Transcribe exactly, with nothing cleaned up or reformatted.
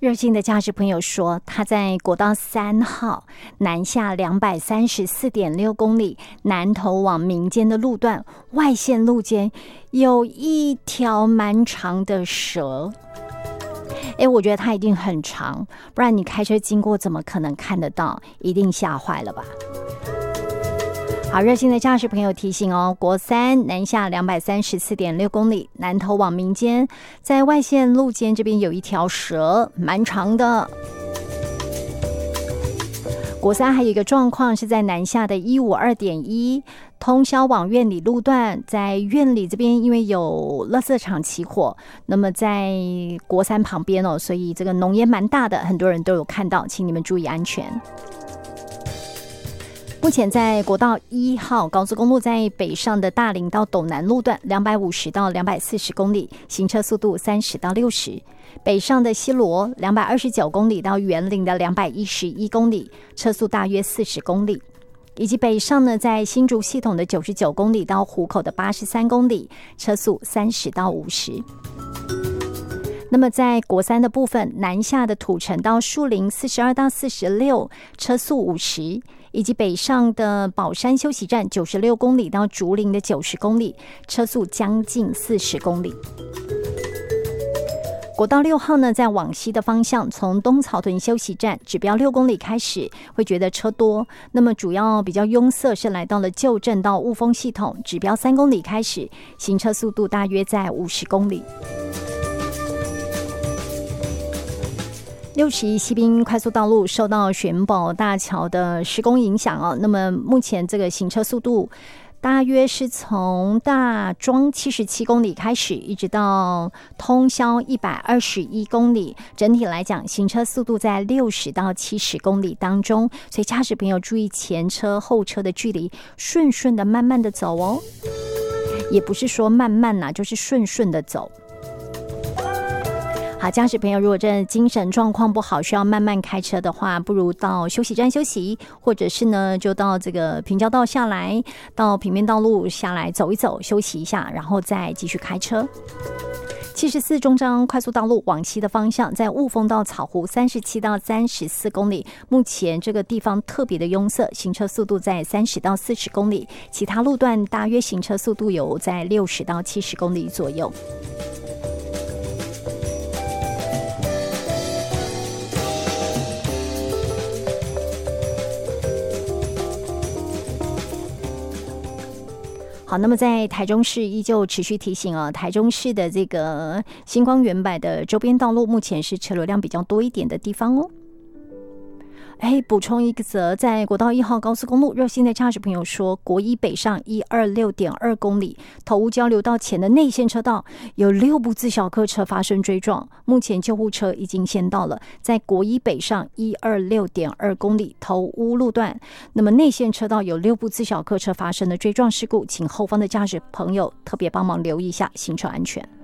热心的驾驶朋友说，他在国道三号南下两百三十四点六公里，南投往民间的路段，外线路间有一条蛮长的蛇。哎，我觉得它一定很长，不然你开车经过怎么可能看得到？一定吓坏了吧？好，热心的驾驶朋友提醒哦，国三南下两百三十四点六公里，南投往民间，在外线路肩这边有一条蛇，蛮长的。国三还有一个状况是在南下的一五二点一通霄往苑里路段，在苑里这边因为有垃圾场起火，那么在国三旁边哦，所以这个浓烟蛮大的，很多人都有看到，请你们注意安全。目前在国道一号高速公路在北上的大林到斗南路段两百五十到两百四十公里，行车速度三十到六十。北上的西螺两百二十九公里到员林的两百一十一公里，车速大约四十公里。以及北上呢，在新竹系统的九十九公里到湖口的八十三公里，车速三十到五十。那么在国三的部分，南下的土城到树林四十二到四十六，车速五十。以及北上的宝山休息站九十六公里到竹林的九十公里，车速将近四十公里。国道六号呢，在往西的方向，从东草屯休息站指标六公里开始，会觉得车多。那么主要比较拥塞是来到了旧镇到雾峰系统，指标三公里开始，行车速度大约在五十公里。六十一西滨快速道路受到玄宝大桥的施工影响哦，那么目前这个行车速度大约是从大庄七十七公里开始，一直到通霄一百二十一公里，整体来讲行车速度在六十到七十公里当中，所以驾驶朋友注意前车后车的距离，顺顺的慢慢的走哦，也不是说慢慢啦、啊，就是顺顺的走。好，驾驶朋友如果真的精神状况不好，需要慢慢开车的话，不如到休息站休息，或者是呢就到这个平交道下来，到平面道路下来走一走，休息一下，然后再继续开车。七十四中彰快速道路往西的方向，在雾峰到草湖三十七到三十四公里，目前这个地方特别的拥塞，行车速度在三十到四十公里，其他路段大约行车速度有在六十到七十公里左右。好，那么在台中市依旧持续提醒啊，台中市的这个星光原百的周边道路，目前是车流量比较多一点的地方哦。哎，补充一个则，在国道一号高速公路，热心的驾驶朋友说，国一北上一二六点二公里，头屋交流道前的内线车道有六部自小客车发生追撞，目前救护车已经先到了，在国一北上一二六点二公里头屋路段，那么内线车道有六部自小客车发生的追撞事故，请后方的驾驶朋友特别帮忙留意一下行车安全。